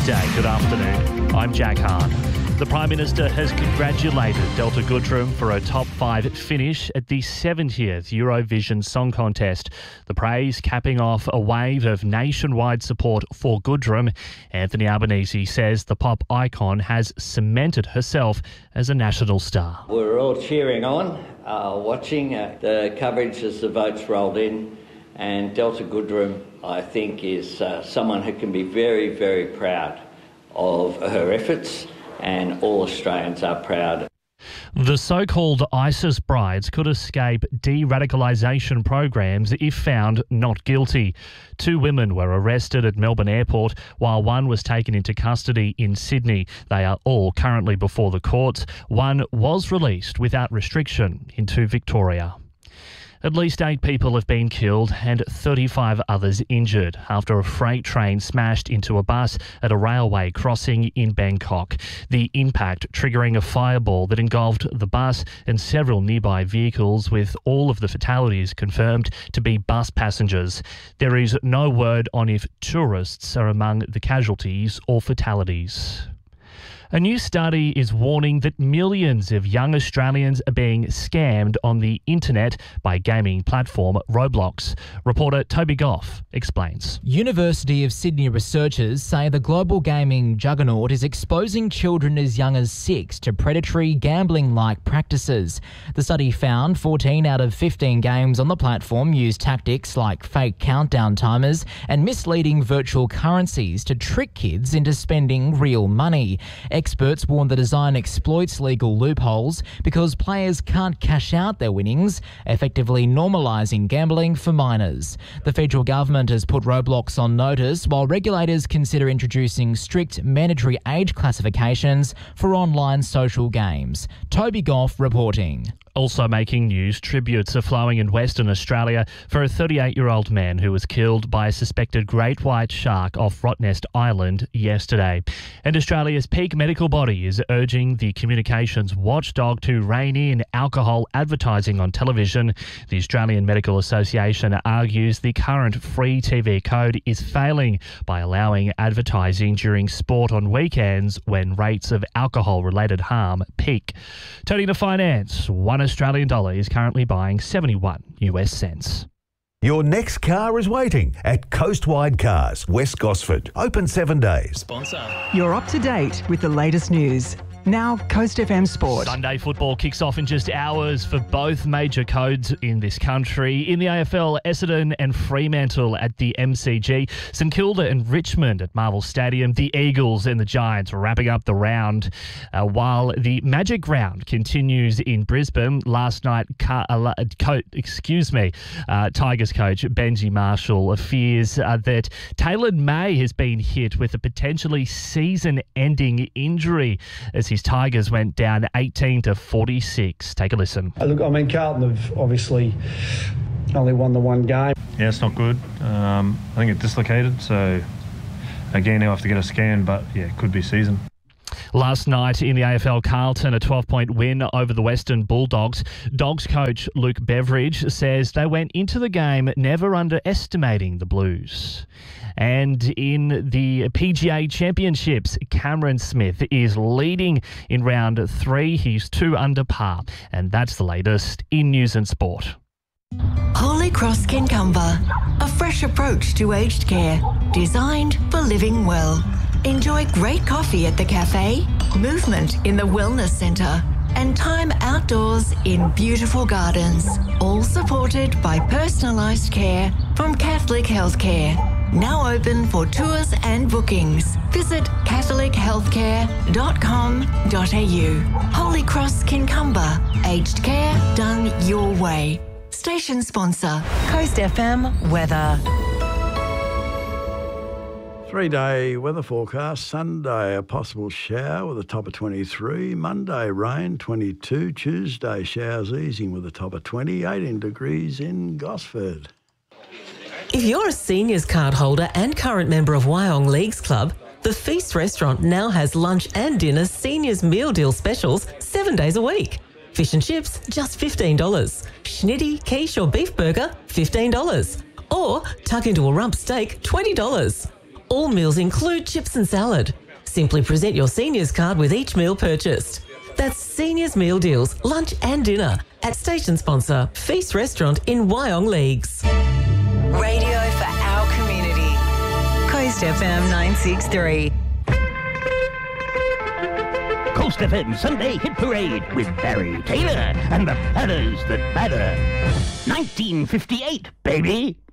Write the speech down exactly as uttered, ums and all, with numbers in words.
Day. Good afternoon. I'm Jack Hahn. The Prime Minister has congratulated Delta Goodrem for a top five finish at the seventieth Eurovision Song Contest. The praise capping off a wave of nationwide support for Goodrem. Anthony Albanese says the pop icon has cemented herself as a national star. We were all cheering on, uh, watching uh, the coverage as the votes rolled in, and Delta Goodrem, I think, is uh, someone who can be very, very proud of her efforts. And all Australians are proud. The so-called ISIS brides could escape de-radicalisation programs if found not guilty. Two women were arrested at Melbourne Airport while one was taken into custody in Sydney. They are all currently before the courts. One was released without restriction into Victoria. At least eight people have been killed and thirty-five others injured after a freight train smashed into a bus at a railway crossing in Bangkok. The impact triggering a fireball that engulfed the bus and several nearby vehicles, with all of the fatalities confirmed to be bus passengers. There is no word on if tourists are among the casualties or fatalities. A new study is warning that millions of young Australians are being scammed on the internet by gaming platform Roblox. Reporter Toby Goff explains. University of Sydney researchers say the global gaming juggernaut is exposing children as young as six to predatory gambling-like practices. The study found fourteen out of fifteen games on the platform use tactics like fake countdown timers and misleading virtual currencies to trick kids into spending real money. Experts warn the design exploits legal loopholes because players can't cash out their winnings, effectively normalising gambling for minors. The federal government has put Roblox on notice while regulators consider introducing strict mandatory age classifications for online social games. Toby Goff reporting. Also making news, tributes are flowing in Western Australia for a thirty-eight-year-old man who was killed by a suspected great white shark off Rottnest Island yesterday. And Australia's peak medical body is urging the communications watchdog to rein in alcohol advertising on television. The Australian Medical Association argues the current free T V code is failing by allowing advertising during sport on weekends when rates of alcohol-related harm peak. Turning to finance, one Australian dollar is currently buying seventy-one U S cents. Your next car is waiting at Coastwide Cars, West Gosford. Open seven days. Sponsor. You're up to date with the latest news. Now, Coast F M Sport. Sunday football kicks off in just hours for both major codes in this country. In the A F L, Essendon and Fremantle at the M C G. St Kilda and Richmond at Marvel Stadium. The Eagles and the Giants wrapping up the round. Uh, while the Magic Round continues in Brisbane. Last night, car, uh, co- excuse me, uh, Tigers coach Benji Marshall fears uh, that Taylor May has been hit with a potentially season-ending injury as he His Tigers went down eighteen to forty-six. Take a listen. Look, I mean, Carlton have obviously only won the one game. Yeah, it's not good. Um, I think it dislocated, so again, he'll have to get a scan, but yeah, it could be season. Last night in the A F L, Carlton, a twelve-point win over the Western Bulldogs. Dogs coach Luke Beveridge says they went into the game never underestimating the Blues. And in the P G A Championships, Cameron Smith is leading in round three. He's two under par. And that's the latest in news and sport. Holy Cross Kincumber, a fresh approach to aged care, designed for living well. Enjoy great coffee at the cafe, movement in the wellness centre, and time outdoors in beautiful gardens, all supported by personalised care from Catholic Healthcare. Now open for tours and bookings. Visit catholic healthcare dot com dot a u. Holy Cross Kincumber, aged care done your way. Station sponsor, Coast F M weather. Three-day weather forecast. Sunday, a possible shower with a top of twenty-three. Monday, rain, twenty-two. Tuesday, showers easing with a top of twenty. eighteen degrees in Gosford. If you're a seniors card holder and current member of Wyong Leagues Club, the Feast Restaurant now has lunch and dinner seniors meal deal specials seven days a week. Fish and chips, just fifteen dollars. Schnitty, quiche or beef burger, fifteen dollars. Or tuck into a rump steak, twenty dollars. All meals include chips and salad. Simply present your seniors card with each meal purchased. That's Seniors Meal Deals, lunch and dinner at station sponsor Feast Restaurant in Wyong Leagues. Radio for our community. Coast F M nine sixty-three. Coast F M Sunday Hit Parade with Barry Taylor and the Padders That Matter. nineteen fifty-eight, baby.